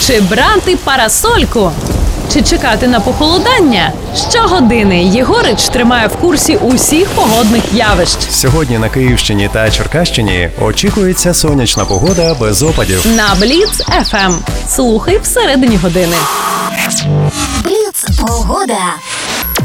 Чи брати парасольку? Чи чекати на похолодання? Щогодини Єгорич тримає в курсі усіх погодних явищ. Сьогодні на Київщині та Черкащині очікується сонячна погода без опадів. На Бліц FM. Слухай всередині години. Бліц погода.